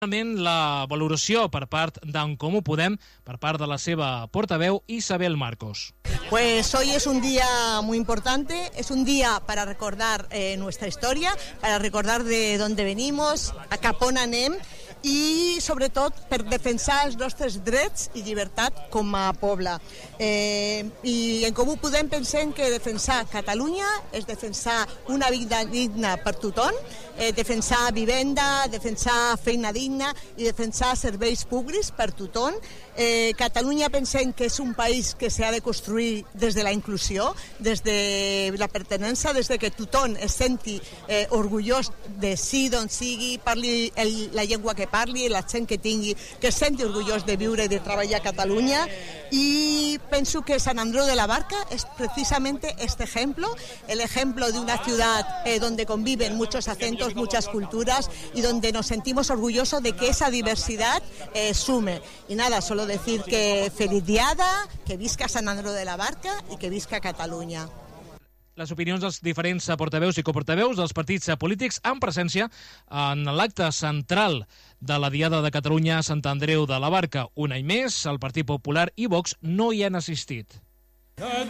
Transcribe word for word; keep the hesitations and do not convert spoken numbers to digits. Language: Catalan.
La valoració per part d'En Comú Podem, per part de la seva portaveu Isabel Marcos. Pues hoy es un día muy importante, es un día para recordar eh, nuestra historia, para recordar de dónde venimos, a cap on anem i sobretot per defensar els nostres drets i llibertat com a poble. Eh, I En Comú Podem pensem que defensar Catalunya és defensar una vida digna per tothom, eh, defensar vivenda, defensar feina digna i defensar serveis públics per tothom. Eh, Catalunya pensem que és un país que s'ha de construir des de la inclusió, des de la pertinença, des de que tothom es senti eh, orgullós de sí d'on sigui, parli el, la llengua que parli, l'accent que tingui, que es senti orgullós de viure i de treballar a Catalunya. Y penso que San Andreu de la Barca es precisamente este ejemplo, el ejemplo de una ciudad eh, donde conviven muchos acentos, muchas culturas y donde nos sentimos orgullosos de que esa diversidad eh, sume. Y nada, solo decir que feliz diada, que visca San Andreu de la Barca i que visca Catalunya. Les opinions dels diferents portaveus i coportaveus dels partits polítics en presència en l'acte central de la Diada de Catalunya a Sant Andreu de la Barca. Un any més, el Partit Popular i Vox no hi han assistit.